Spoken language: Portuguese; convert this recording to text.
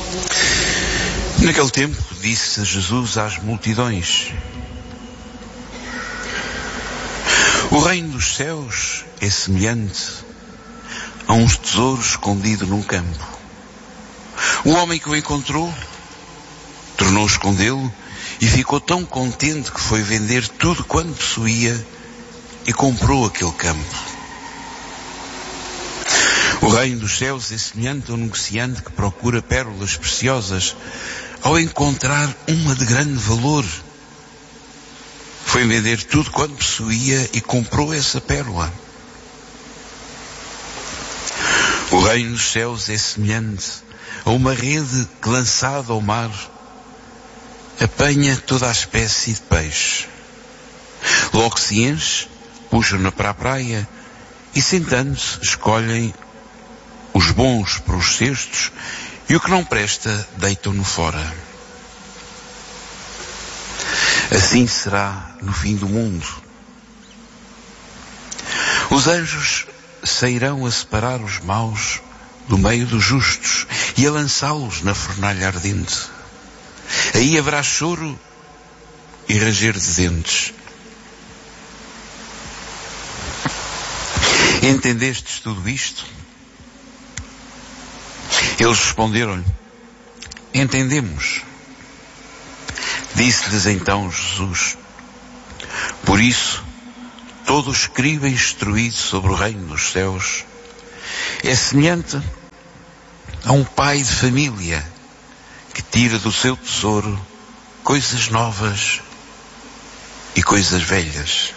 Naquele tempo, disse Jesus às multidões: o reino dos céus é semelhante a um tesouro escondido num campo. O homem que o encontrou tornou a escondê-lo e ficou tão contente que foi vender tudo quanto possuía e comprou aquele campo. O reino dos céus é semelhante a um negociante que procura pérolas preciosas. Ao encontrar uma de grande valor, foi vender tudo quanto possuía e comprou essa pérola. O reino dos céus é semelhante a uma rede que, lançada ao mar, apanha toda a espécie de peixe. Logo se enche, puxam-na para a praia e, sentando-se, escolhem os bons para os cestos e o que não presta deitam-no fora. Assim será no fim do mundo. Os anjos sairão a separar os maus do meio dos justos e a lançá-los na fornalha ardente. Aí haverá choro e ranger de dentes. Entendestes tudo isto? Eles responderam-lhe: entendemos. Disse-lhes então Jesus: por isso, todo escriba instruído sobre o reino dos céus é semelhante a um pai de família que tira do seu tesouro coisas novas e coisas velhas.